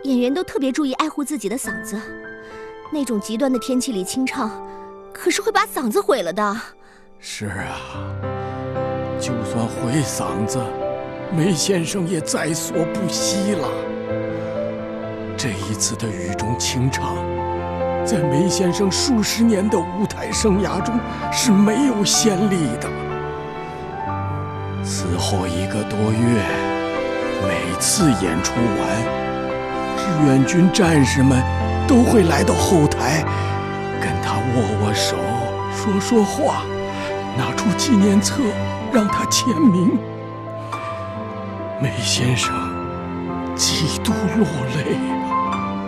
演员都特别注意爱护自己的嗓子，那种极端的天气里清唱，可是会把嗓子毁了的。 是啊，就算毁嗓子，梅先生也在所不惜了。这一次的雨中清唱，在梅先生数十年的舞台生涯中是没有先例的。此后1个多月，每次演出完，志愿军战士们都会来到后台，跟他握握手，说说话，拿出纪念册让他签名。梅先生几度落泪。